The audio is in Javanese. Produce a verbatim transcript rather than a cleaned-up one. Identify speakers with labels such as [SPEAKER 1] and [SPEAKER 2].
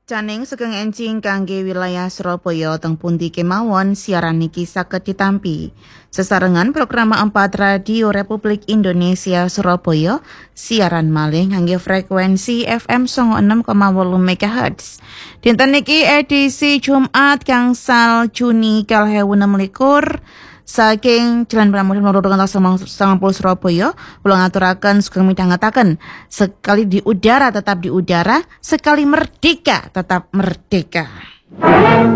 [SPEAKER 1] Caning sugeng enjing kangge wilayah Surabaya teng pundi kemawon siaran niki saged ditampi. Sesarengan program empat Radio Republik Indonesia Surabaya siaran malih ngangge frekuensi F M sanga enam koma wolu megahertz. Dinten niki edisi Jumat gangsal Juni kalih ewu enem likur saking Jalan Pramudia nomor sangang puluh Surabaya, kula ngaturaken sugeng midhangetaken sekali di udara tetap di udara, sekali merdeka tetap merdeka.